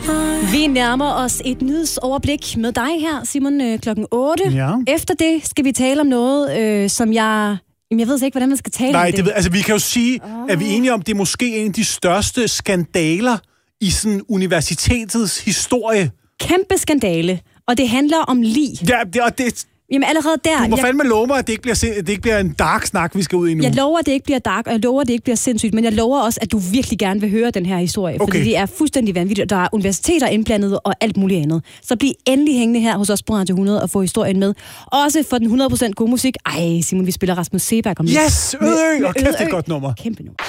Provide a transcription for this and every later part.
Vi nærmer os et nyhedsoverblik med dig her, Simon, klokken 8. Ja. Efter det skal vi tale om noget, som jeg ved ikke, hvordan man skal tale om det. Altså vi kan jo sige, at vi er enige om, det er måske en af de største skandaler i sådan universitetets historie. Kæmpe skandale, og det handler om lig. Ja, det Jamen allerede der... Du må fandme love mig, at det ikke bliver en dark snak, vi skal ud i nu. Jeg lover, at det ikke bliver dark, og jeg lover, at det ikke bliver sindssygt, men jeg lover også, at du virkelig gerne vil høre den her historie, fordi det er fuldstændig vanvittigt. Der er universiteter indblandet og alt muligt andet. Så bliv endelig hængende her hos os på Radio 100 og få historien med. Også for den 100% gode musik. Ej, Simon, vi spiller Rasmus Seebach om lidt. Yes! Ødø! Og kæft, det er et godt nummer. Kæmpe nummer.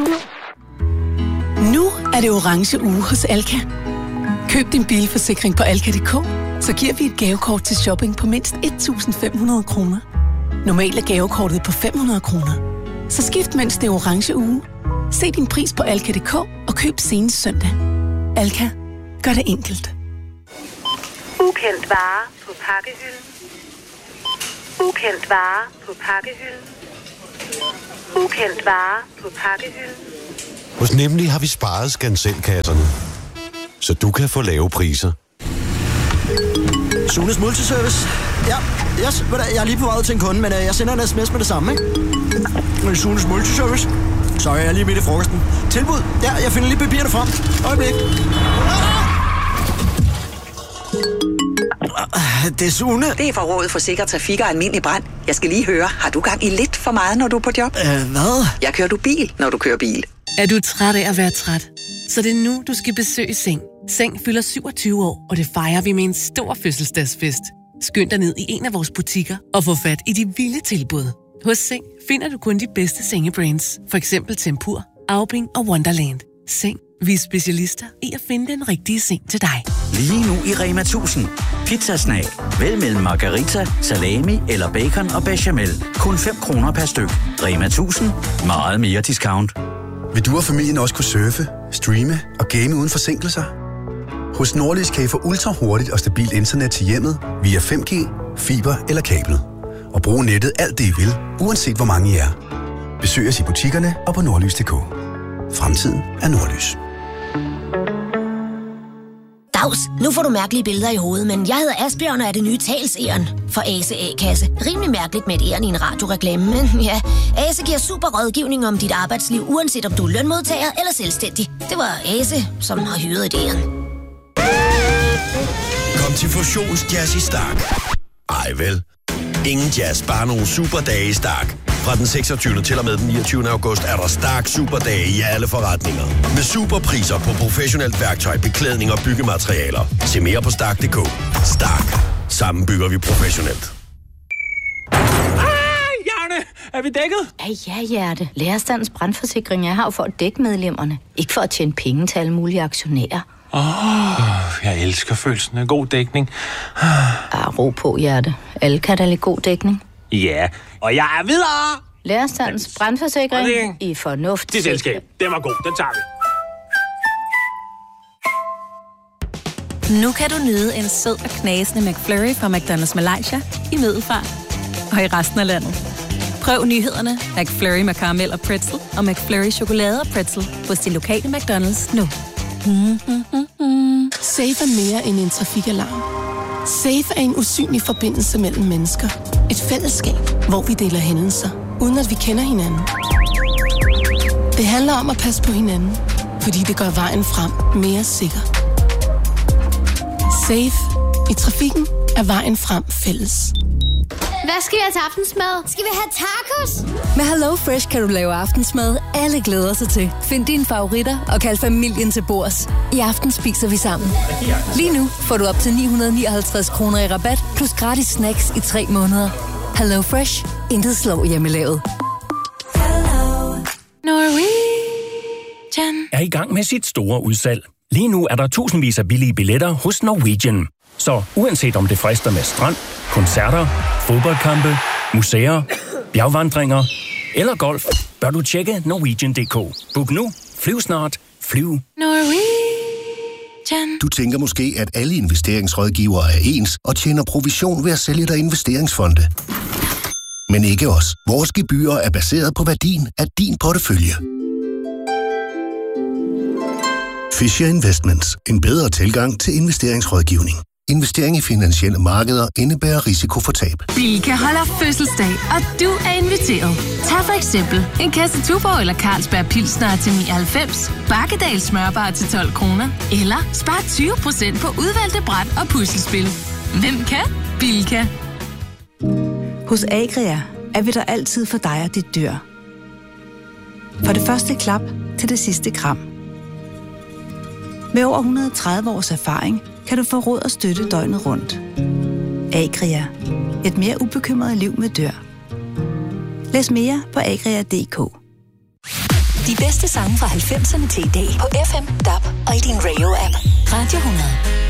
Nu er det orange uge hos Alka. Køb din bilforsikring på alka.dk, så giver vi et gavekort til shopping på mindst 1.500 kroner. Normalt er gavekortet på 500 kroner. Så skift, mens det er orange uge. Se din pris på alka.dk og køb senest søndag. Alka. Gør det enkelt. Ukendt vare på pakkehylden. Ukendt vare på pakkehylden. Ukendt vare på pakkehylden. Hos Nemlig har vi sparet skanselkasserne, så du kan få lave priser. Sunes Multiservice. Ja, jeg er lige på vej ud til en kunde, men jeg sender en sms med det samme, ikke? Sunes Multiservice. Sorry, jeg er lige midt i frokosten. Tilbud. Ja, jeg finder lige papirerne frem. Øjeblik. Det er Sune. Det er fra Rådet for Sikker Trafik og Almindelig Brand. Jeg skal lige høre, har du gang i lidt for meget, når du er på job? Hvad? Jeg kører du bil, når du kører bil. Er du træt af at være træt? Så det er nu, du skal besøge Seng. Seng fylder 27 år, og det fejrer vi med en stor fødselsdagsfest. Skynd dig ned i en af vores butikker og få fat i de vilde tilbud. Hos Seng finder du kun de bedste sengebrands. For eksempel Tempur, Aubing og Wonderland. Seng. Vi er specialister i at finde den rigtige seng til dig. Lige nu i Rema 1000. Pizzasnag. Vælg mellem margarita, salami eller bacon og bechamel. Kun 5 kroner per styk. Rema 1000. Meget mere discount. Vil du og familien også kunne surfe, streame og game uden forsinkelser? Hos Nordlys kan I få ultra hurtigt og stabilt internet til hjemmet via 5G, fiber eller kabel. Og bruge nettet alt det I vil, uanset hvor mange I er. Besøg os i butikkerne og på nordlys.dk. Fremtiden er Nordlys. Dags, nu får du mærkelige billeder i hovedet, men jeg hedder Asbjørn og er det nye talsæren for Ase A-kasse. Rimelig mærkeligt med et æren i en radioreklame, men ja, Ase giver super rådgivning om dit arbejdsliv, uanset om du er lønmodtager eller selvstændig. Det var Ase, som har hyret et æren. Kom til Fusions Jazz i Stark. Ej vel. Ingen jazz, bare nogle superdage i Stark. Fra den 26. til og med den 29. august er der Stark Superdage i alle forretninger. Med superpriser på professionelt værktøj, beklædning og byggematerialer. Se mere på Stark.dk. Stark. Sammen bygger vi professionelt. Janne, er vi dækket? Ja, hjerte. Lærerstandens brandforsikring er her for at dække medlemmerne. Ikke for at tjene penge til alle mulige aktionærer. Jeg elsker følelsen af god dækning. Ro på, hjerte. Alle kan da lide god dækning. Ja, og jeg er videre! Lærerstandens brandforsikring i fornuft. Det selskab, den var god, den tager vi. Nu kan du nyde en sød og knasende McFlurry fra McDonald's Malaysia i Middelfart og i resten af landet. Prøv nyhederne McFlurry med karamel og pretzel og McFlurry chokolade og pretzel hos din lokale McDonald's nu. Safe er mere end en trafikalarm. Safe er en usynlig forbindelse mellem mennesker. Et fællesskab, hvor vi deler hændelser, uden at vi kender hinanden. Det handler om at passe på hinanden, fordi det gør vejen frem mere sikker. Safe. I trafikken er vejen frem fælles. Hvad skal vi have til aftensmad? Skal vi have tacos? Med HelloFresh kan du lave aftensmad, alle glæder sig til. Find dine favoritter og kald familien til bords. I aften spiser vi sammen. Lige nu får du op til 959 kroner i rabat, plus gratis snacks i 3 måneder. HelloFresh. Intet slår hjemmelavet. Norwegian er i gang med sit store udsalg. Lige nu er der tusindvis af billige billetter hos Norwegian. Så uanset om det frister med strand, koncerter, fodboldkampe, museer, bjergvandringer eller golf, bør du tjekke Norwegian.dk. Book nu, flyv snart, flyv. Norwegian. Du tænker måske, at alle investeringsrådgivere er ens og tjener provision ved at sælge dig investeringsfonde. Men ikke os. Vores gebyrer er baseret på værdien af din portefølje. Fisher Investments. En bedre tilgang til investeringsrådgivning. Investering i finansielle markeder indebærer risiko for tab. Bilka holder fødselsdag, og du er inviteret. Tag for eksempel en kasse Tuborg eller Carlsberg Pilsner til 99, Bakkedal smørbar til 12 kroner, eller spar 20% på udvalgte bræt og puslespil. Hvem kan? Bilka. Hos Agria er vi der altid for dig og dit dyr. For det første klap til det sidste kram. Med over 130 års erfaring kan du få råd og støtte døgnet rundt. Agria. Et mere ubekymret liv med dyr. Læs mere på agria.dk. De bedste sange fra 90'erne til i dag på FM, DAB og i din radio-app. Radio 100.